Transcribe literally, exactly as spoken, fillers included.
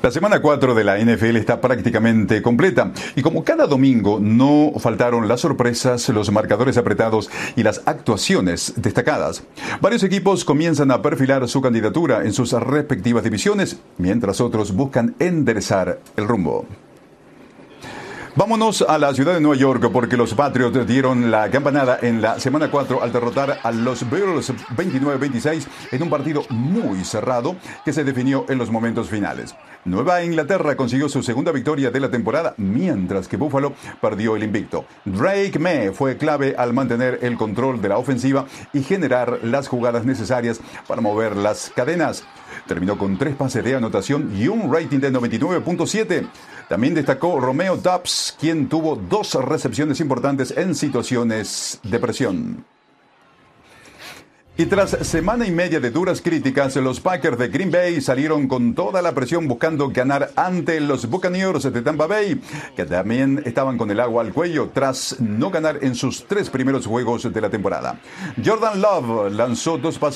La semana cuatro de la N F L está prácticamente completa y como cada domingo no faltaron las sorpresas, los marcadores apretados y las actuaciones destacadas. Varios equipos comienzan a perfilar su candidatura en sus respectivas divisiones, mientras otros buscan enderezar el rumbo. Vámonos a la ciudad de Nueva York porque los Patriots dieron la campanada en la semana cuatro al derrotar a los Bills veintinueve a veintiséis en un partido muy cerrado que se definió en los momentos finales. Nueva Inglaterra consiguió su segunda victoria de la temporada, mientras que Buffalo perdió el invicto. Drake Maye fue clave al mantener el control de la ofensiva y generar las jugadas necesarias para mover las cadenas. Terminó con tres pases de anotación y un rating de noventa y nueve punto siete. También destacó Romeo Doubs, quien tuvo dos recepciones importantes en situaciones de presión. Y tras semana y media de duras críticas, los Packers de Green Bay salieron con toda la presión buscando ganar ante los Buccaneers de Tampa Bay, que también estaban con el agua al cuello tras no ganar en sus tres primeros juegos de la temporada. Jordan Love lanzó dos pases